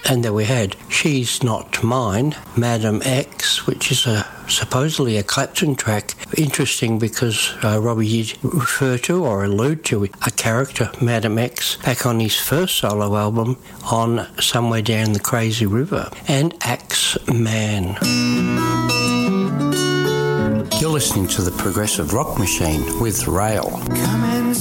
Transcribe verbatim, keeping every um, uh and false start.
And then we had She's Not Mine, Madam X, which is a supposedly a Clapton track. Interesting because uh, Robbie did refer to or allude to a character, Madam X, back on his first solo album on Somewhere Down the Crazy River. And Axe Man. You're listening to the Progressive Rock Machine with Rail. Come and